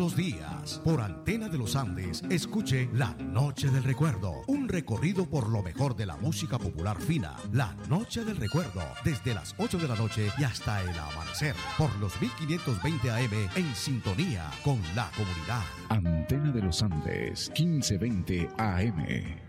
los días. Por Antena de los Andes, escuche La Noche del Recuerdo, un recorrido por lo mejor de la música popular fina. La Noche del Recuerdo, desde las 8 de la noche y hasta el amanecer, por los 1520 AM, en sintonía con la comunidad. Antena de los Andes, 1520 AM.